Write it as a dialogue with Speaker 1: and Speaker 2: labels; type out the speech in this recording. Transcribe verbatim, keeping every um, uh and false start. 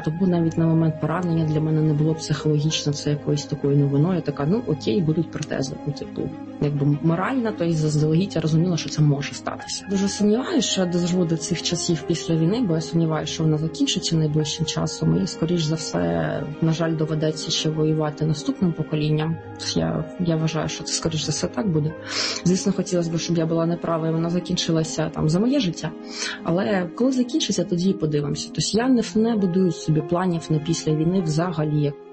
Speaker 1: тому навіть на момент поранення для мене не було психологічно це якоюсь такою новиною. Я така, ну окей, будуть протези. Ну, типу, якби морально, то і заздалегідь я розуміла, що це може статися. Дуже сумніваюся, що я доживу до цих часів після війни, бо я сумніваюся, що вона закінчиться найближчим часом. І, скоріш за все, на жаль, доведеться ще воювати наступним поколінням. Я, я вважаю, що це, скоріш за все, так буде. Звісно, хотілося б, щоб я була неправа, і вона закінчилася там за моє життя. Але коли закінчиться, тоді і подивимося. Тобто я не, не будую собі планів на після війни взагалі.